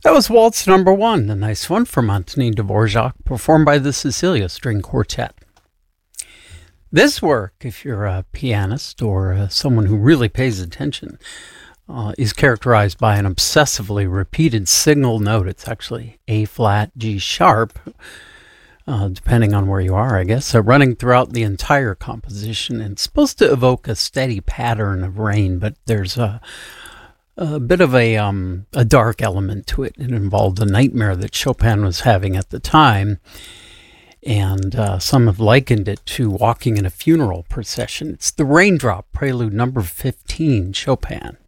That was Waltz number 1, a nice one from Antonin Dvorak, performed by the Cecilia String Quartet. This work, if you're a pianist or someone who really pays attention, is characterized by an obsessively repeated single note. It's actually A flat, G sharp, depending on where you are, I guess, running throughout the entire composition. And it's supposed to evoke a steady pattern of rain, but there's a bit of a dark element to it. It involved a nightmare that Chopin was having at the time, and some have likened it to walking in a funeral procession. It's the Raindrop Prelude number 15, Chopin.